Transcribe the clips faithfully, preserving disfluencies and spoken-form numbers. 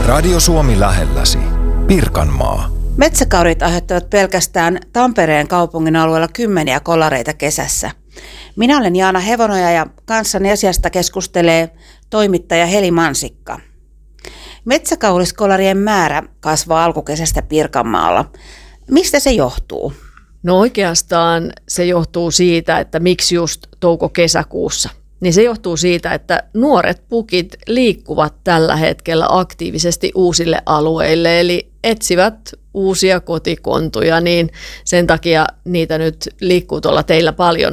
Radio Suomi lähelläsi. Pirkanmaa. Metsäkaurit aiheuttavat pelkästään Tampereen kaupungin alueella kymmeniä kolareita kesässä. Minä olen Jaana Hevonoja ja kanssani asiasta keskustelee toimittaja Heli Mansikka. Metsäkauriskolarien määrä kasvaa alkukesästä Pirkanmaalla. Mistä se johtuu? No oikeastaan se johtuu siitä, että miksi just touko-kesäkuussa. Niin se johtuu siitä, että nuoret pukit liikkuvat tällä hetkellä aktiivisesti uusille alueille, eli etsivät uusia kotikontuja, niin sen takia niitä nyt liikkuu tuolla teillä paljon.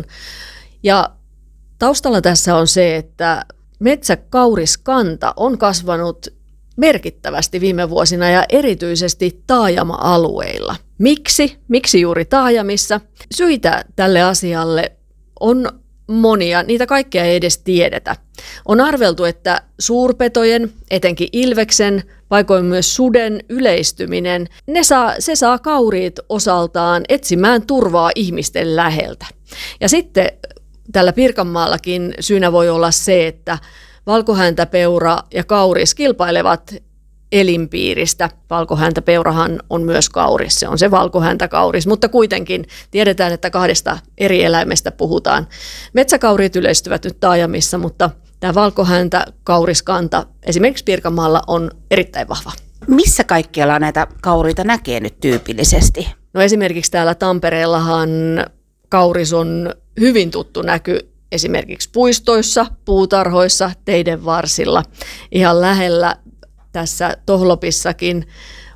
Ja taustalla tässä on se, että metsäkauriskanta on kasvanut merkittävästi viime vuosina ja erityisesti taajama-alueilla. Miksi? Miksi juuri taajamissa? Syitä tälle asialle on monia, niitä kaikkea ei edes tiedetä. On arveltu, että suurpetojen, etenkin ilveksen, paikoin myös suden yleistyminen, ne saa, se saa kauriit osaltaan etsimään turvaa ihmisten läheltä. Ja sitten tällä Pirkanmaallakin syynä voi olla se, että valkohäntäpeura ja kauris kilpailevat elinpiiristä. Valkohäntäpeurahan on myös kauris, se on se valkohäntäkauris, mutta kuitenkin tiedetään, että kahdesta eri eläimestä puhutaan. Metsäkauriit yleistyvät nyt taajamissa, mutta tämä valkohäntäkauriskanta esimerkiksi Pirkanmaalla on erittäin vahva. Missä kaikkialla näitä kauriita näkee nyt tyypillisesti? No esimerkiksi täällä Tampereellahan kauris on hyvin tuttu näky esimerkiksi puistoissa, puutarhoissa, teiden varsilla. Ihan lähellä tässä Tohlopissakin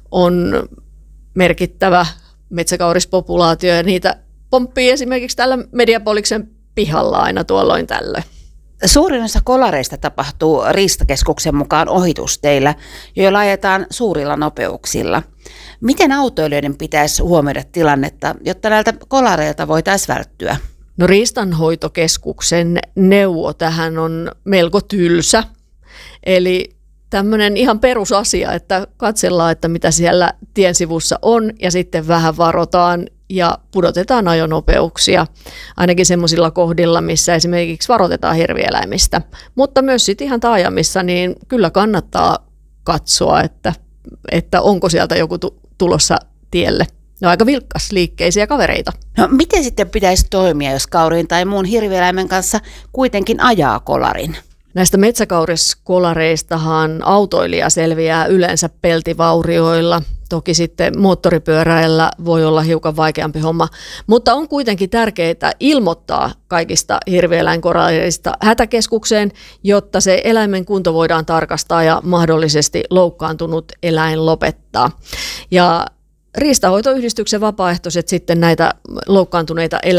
on merkittävä metsäkaurispopulaatio ja niitä pomppii esimerkiksi tällä Mediapoliksen pihalla aina tuolloin tällöin. Suurin osa kolareista tapahtuu Riistakeskuksen mukaan ohitusteillä, joilla ajetaan suurilla nopeuksilla. Miten autoilijoiden pitäisi huomioida tilannetta, jotta näiltä kolareilta voitaisiin välttyä? No Riistanhoitokeskuksen neuvo tähän on melko tylsä. Eli tämmöinen ihan perusasia, että katsellaan, että mitä siellä tien sivussa on ja sitten vähän varotaan ja pudotetaan ajonopeuksia. Ainakin semmoisilla kohdilla, missä esimerkiksi varoitetaan hirvieläimistä. Mutta myös sitten ihan taajamissa, niin kyllä kannattaa katsoa, että, että onko sieltä joku tulossa tielle. Ne on aika vilkkasliikkeisiä kavereita. No miten sitten pitäisi toimia, jos kauriin tai muun hirvieläimen kanssa kuitenkin ajaa kolarin? Näistä metsäkauriskolareistahan autoilija selviää yleensä peltivaurioilla. Toki sitten moottoripyöräillä voi olla hiukan vaikeampi homma, mutta on kuitenkin tärkeää ilmoittaa kaikista hirvieläinkolareista hätäkeskukseen, jotta se eläimen kunto voidaan tarkastaa ja mahdollisesti loukkaantunut eläin lopettaa. Ja Riistanhoitoyhdistyksen vapaaehtoiset sitten näitä loukkaantuneita eläimiä